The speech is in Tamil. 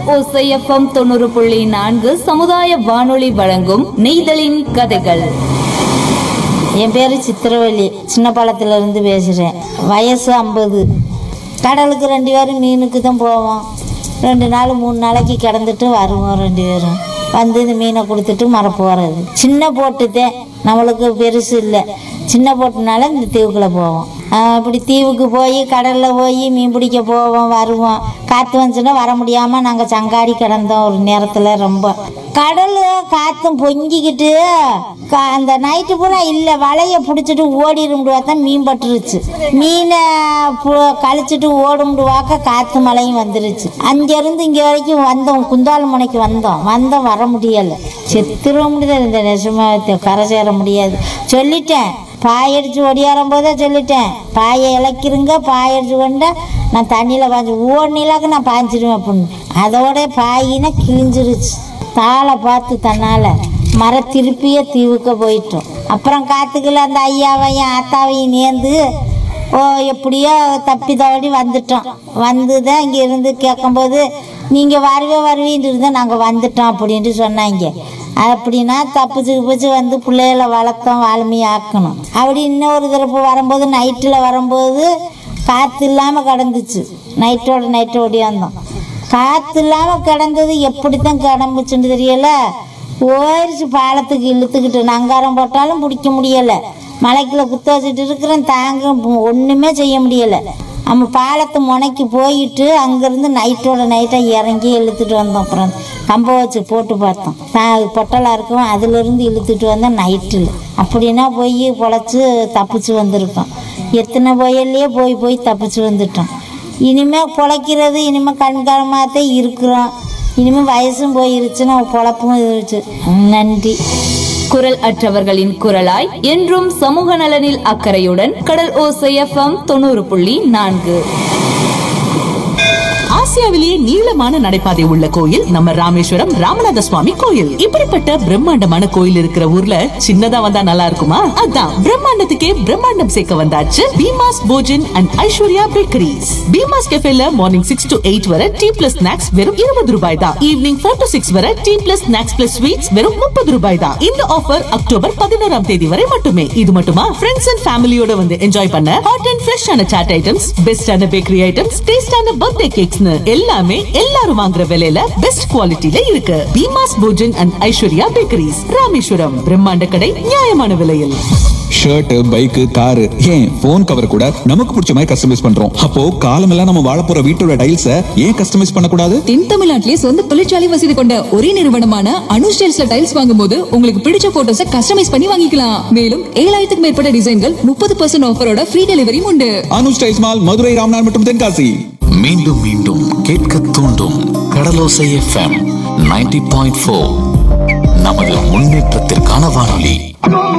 ஓசை எஃப்எம் 90.4 சமுதாய வானொலி வழங்கும் நெய்தலின் கதைகள். என் பேர் சித்திரவள்ளி, சின்ன பாலத்துல இருந்து பேசுகிறேன். வயசு 50. கடலுக்கு 2 பேரும் மீனுக்கு தான் போவோம். 2 நாள் 3 நாளைக்கு கிடந்துட்டு வருவோம். 2 பேரும் வந்து இந்த மீனை கொடுத்துட்டு மர போகிறது. சின்ன போட்டு தான், நம்மளுக்கு பெருசு இல்லை. சின்ன போட்டுனால இந்த தீவுக்குள்ளே போவோம். இப்படி தீவுக்கு போய் கடலில் போய் மீன் பிடிக்க போவோம், வருவோம். காற்று வந்துச்சுன்னா வர முடியாமல் நாங்கள் சங்காடி கிடந்தோம். ஒரு நேரத்தில் ரொம்ப கடல் காற்றும் பொங்கிக்கிட்டு அந்த நைட்டு பூரா இல்லை, வலையை பிடிச்சிட்டு ஓடிடும்டுவாத்தான் மீன் பட்டுருச்சு. மீனை கழிச்சிட்டு ஓடும்டுவாக்க காற்று மழையும் வந்துருச்சு. அங்கேருந்து இங்கே வரைக்கும் வந்தோம், குந்தால் முனைக்கு வந்தோம் வர முடியலை. செத்துற முடியாது, இந்த நெசமாக கரை சேர முடியாது. சொல்லிட்டேன், பாயடிச்சு ஒடியாரும் போதே சொல்லிட்டேன், பாயை இழக்கிருங்க, பாயடிச்சு கொண்டா நான் தண்ணியில் பாய்ச்சி ஓடினாக்க நான் பாய்ச்சிடுவேன் அப்படின்னு. அதோட பாயினா கிழிஞ்சிருச்சு. தாளை பார்த்து தன்னால் மர திருப்பியே தீவுக்க போயிட்டோம். அப்புறம் காற்றுக்குள்ள அந்த ஐயாவையும் ஆத்தாவையும் நேர்ந்து எப்படியோ தப்பி தவடி வந்துட்டோம். வந்து தான் இங்கே இருந்து கேட்கும்போது நீங்கள் வருவீன்ட்டு இருந்தால் நாங்கள் வந்துட்டோம் அப்படின்ட்டு சொன்னாங்க. அப்படின்னா தப்பிச்சு வந்து பிள்ளைகளை வளர்த்தோம், ஆக்கணும். அப்படி இன்னொரு தரப்பு வரும்போது நைட்டில் வரும்போது காற்று இல்லாமல் கிடந்துச்சு. நைட்டு ஓடியாந்தோம். காற்று இல்லாமல் கிடந்தது எப்படித்தான் கிடம்புச்சுன்னு தெரியல. ஓரிச்சு பாலத்துக்கு இழுத்துக்கிட்டு நங்காரம் போட்டாலும் பிடிக்க முடியலை. மலைக்குள்ள குத்த வச்சுட்டு இருக்கிறேன், தாங்க ஒன்றுமே செய்ய முடியலை. நம்ம பாலத்து முனைக்கு போயிட்டு அங்கேருந்து நைட்டாக இறங்கி இழுத்துட்டு வந்தோம். அப்புறம் கம்பை வச்சு போட்டு பார்த்தோம், பொட்டலாக இருக்கும், அதுலேருந்து இழுத்துட்டு வந்தோம் நைட்டில். அப்படின்னா போய் பொழைச்சி தப்பிச்சு வந்திருக்கோம். எத்தனை புயல்லையே போய் தப்பிச்சு வந்துட்டோம். இனிமேல் பொழைக்கிறது இனிமேல் கண்காலமாகத்தான் இருக்கிறோம். இனிமேல் வயசும் போயிருச்சுன்னா பொழப்பும் இருந்துச்சு. நன்றி. குரல் அற்றவர்களின் குரலாய் என்றும் சமூக நலனில் அக்கறையுடன் கடல் ஓசை எஃப்எம் 90.4. ஆசியாவிலேயே நீளமான நடைபாதை உள்ள கோயில் நம்ம ராமேஸ்வரம் ராமநாத சுவாமி கோயில். இப்படிப்பட்ட பிரம்மாண்டமான கோயில் இருக்கிற ஊர்ல சின்னதா வந்தா நல்லா இருக்குமா? அதான் பிரம்மாண்டத்துக்கே பிரம்மாண்டம் சேர்க்க வந்தாச்சு Bheema's Bhojan and Aishwarya bakeries. Bheema's கெஃபேல morning 6 to 8 வரை டீ பிளஸ் ஸ்நாக்ஸ் வெறும் 20 ரூபாய் தான். ஈவினிங் 4 to 6 வரை tea plus snacks plus sweets வெறும் 30 ரூபாய் தான். இந்த ஆஃபர் அக்டோபர் 11ஆம் தேதி வரை மட்டுமே. இது மட்டுமா, ஃப்ரெண்ட்ஸ் அண்ட் ஃபேமிலியோட வந்து என்ஜாய் பண்ண ஹாட் அண்ட் ஃப்ரெஷ்ஷான சாட் ஐட்டம்ஸ், பெஸ்டான பேக்கரி ஐட்டம்ஸ், டேஸ்டான பர்த்டே கேக்ஸ் எல்லாமே எல்லாரும் வாங்குற விலையில பெஸ்ட் குவாலிட்டில இருக்கு. Bheema's Bhojan and Aishwarya bakeries, Rameswaram. பிரம்மாண்ட கடை, நியாயமான விலையில். ஷர்ட், பைக், காரு, ஏன் போன் கவர் கூட நமக்கு பிடிச்ச மாதிரி கஸ்டமைஸ் பண்றோம். அப்போ காலமெல்லாம் நம்ம வாழ போற வீட்டோட டைல்ஸ ஏன் கஸ்டமைஸ் பண்ணக்கூடாது? தென் தமிழ்நாட்டிலே சொந்த தொழிற்சாலை வசதி கொண்ட ஒரே நிறுவனமான அனு ஸ்டைல்ஸ்ல டைல்ஸ் வாங்கும்போது உங்களுக்கு பிடிச்ச போட்டோஸை கஸ்டமைஸ் பண்ணி வாங்கிக்கலாம். மேலும் 7000க்கும் மேற்பட்ட டிசைன்கள் 30% ஆஃபரோட ஃப்ரீ டெலிவரியும் உண்டு. அனு ஸ்டைல்ஸ் மால், மதுரை, ராமநாதபுரம் மற்றும் தென்காசி. மீண்டும் மீண்டும் கேட்க தூண்டும் கடலோசை எஃப்எம் 90.4 நமது முன்னேற்றத்திற்கான வானொலி.